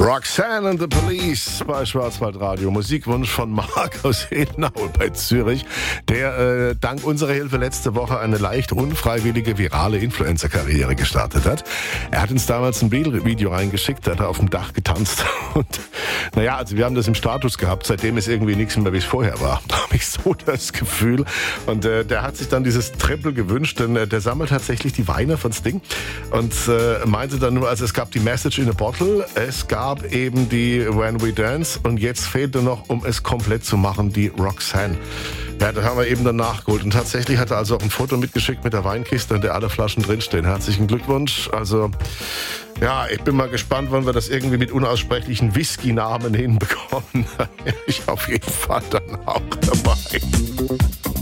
Roxanne and the Police bei Schwarzwaldradio. Musikwunsch von Marc aus Henau bei Zürich, der dank unserer Hilfe letzte Woche eine leicht unfreiwillige virale Influencer-Karriere gestartet hat. Er hat uns damals ein Video reingeschickt, da hat er auf dem Dach getanzt. Und naja, also wir haben das im Status gehabt, seitdem ist irgendwie nichts mehr, wie es vorher war. Da habe ich so das Gefühl. Und der hat sich dann dieses Triple gewünscht, denn der sammelt tatsächlich die Weine von Sting und meinte dann nur, also es gab die Message in a Bottle, es gab eben die When We Dance und jetzt fehlte noch, um es komplett zu machen, die Roxanne. Ja, das haben wir eben dann nachgeholt und tatsächlich hat er also auch ein Foto mitgeschickt mit der Weinkiste, in der alle Flaschen drinstehen. Herzlichen Glückwunsch. Also ja, ich bin mal gespannt, wann wir das irgendwie mit unaussprechlichen Whisky-Namen hinbekommen. Ich auf jeden Fall dann auch dabei.